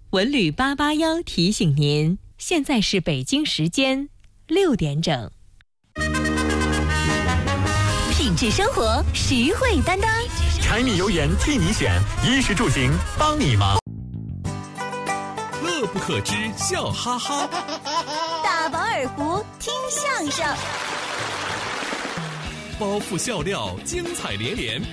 文旅881提醒您，现在是北京时间6点整。 品质生活，实惠担当， 柴米油盐替你选，衣食住行帮你忙。 乐不可支，笑哈哈； 大饱耳福，听相声； 包袱笑料，精彩连连。